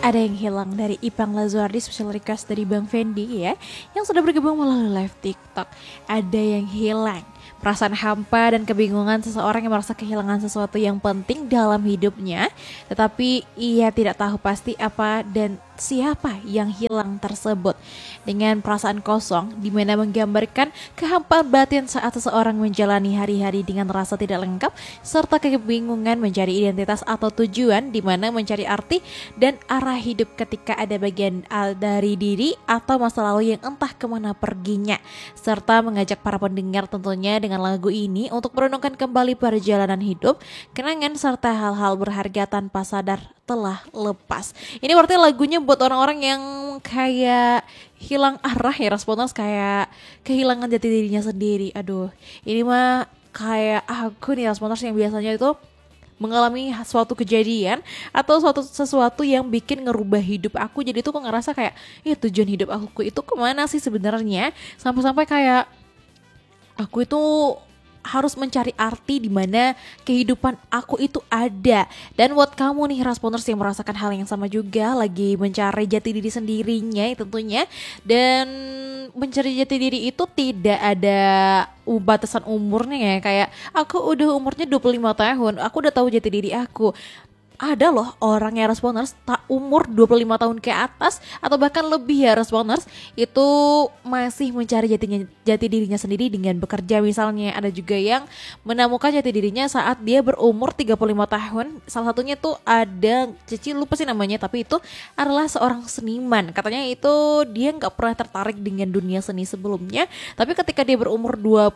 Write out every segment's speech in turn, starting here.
Ada yang hilang dari Ipang Lazuardi, special request dari Bang Fendi ya, yang sudah bergabung melalui live TikTok. Ada yang hilang, perasaan hampa dan kebingungan seseorang yang merasa kehilangan sesuatu yang penting dalam hidupnya, tetapi ia tidak tahu pasti apa dan siapa yang hilang tersebut. Dengan perasaan kosong, di mana menggambarkan kehampaan batin saat seseorang menjalani hari-hari dengan rasa tidak lengkap, serta kebingungan mencari identitas atau tujuan, di mana mencari arti dan arah hidup ketika ada bagian dari diri atau masa lalu yang entah kemana perginya, serta mengajak para pendengar tentunya dengan lagu ini untuk merenungkan kembali perjalanan hidup, kenangan serta hal-hal berharga tanpa sadar telah lepas. Ini berarti lagunya buat orang-orang yang kayak hilang arah ya, Responers, kayak kehilangan jati dirinya sendiri. Aduh, ini mah kayak aku nih Responers yang biasanya itu mengalami suatu kejadian atau sesuatu yang bikin ngerubah hidup aku. Jadi tuh kok ngerasa kayak, ya tujuan hidup aku itu kemana sih sebenarnya? Sampai-sampai kayak aku itu harus mencari arti di mana kehidupan aku itu ada. Dan buat kamu nih Rasponers yang merasakan hal yang sama juga, lagi mencari jati diri sendirinya tentunya, dan mencari jati diri itu tidak ada batasan umurnya ya. Kayak aku udah umurnya 25 tahun, aku udah tahu jati diri aku. Ada loh orang yang Responers tak umur 25 tahun ke atas atau bahkan lebih ya Responers, itu masih mencari jati dirinya sendiri dengan bekerja misalnya. Ada juga yang menemukan jati dirinya saat dia berumur 35 tahun. Salah satunya tuh ada Cici, lupa sih namanya, tapi itu adalah seorang seniman. Katanya itu dia gak pernah tertarik dengan dunia seni sebelumnya, tapi ketika dia berumur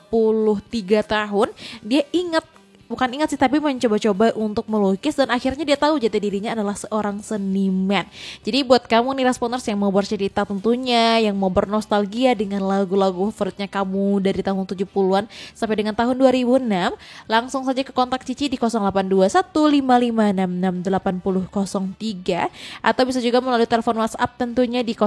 23 tahun dia bukan ingat sih, tapi mencoba-coba untuk melukis dan akhirnya dia tahu jati dirinya adalah seorang seniman. Jadi buat kamu nih Responers yang mau bercerita tentunya, yang mau bernostalgia dengan lagu-lagu favoritnya kamu dari tahun 70-an sampai dengan tahun 2006, langsung saja ke kontak Cici di 082155668003 atau bisa juga melalui telepon WhatsApp tentunya di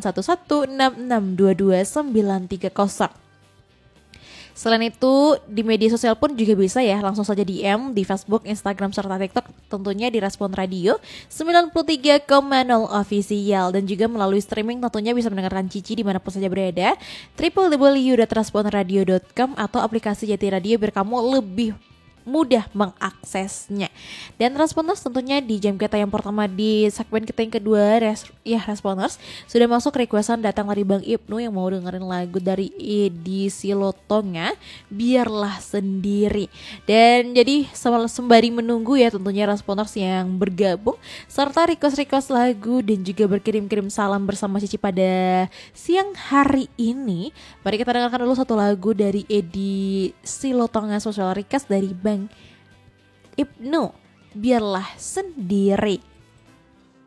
081166222930. Selain itu di media sosial pun juga bisa ya, langsung saja DM di Facebook, Instagram, serta TikTok tentunya di Respon Radio 93,0 official, dan juga melalui streaming tentunya bisa mendengarkan Cici dimanapun saja berada, www.responradio.com atau aplikasi Jati Radio biar kamu lebih mudah mengaksesnya. Dan Responers tentunya di jam kita yang pertama di segmen kita yang kedua Responers sudah masuk requestan datang dari Bang Ibnu yang mau dengerin lagu dari Edi Silotonga, Biarlah Sendiri. Dan jadi sembari menunggu ya tentunya Responers yang bergabung serta request lagu dan juga berkirim-kirim salam bersama Cici pada siang hari ini, mari kita dengarkan dulu satu lagu dari Edi Silotonga, social request dari Bang Ibnu, Biarlah Sendiri.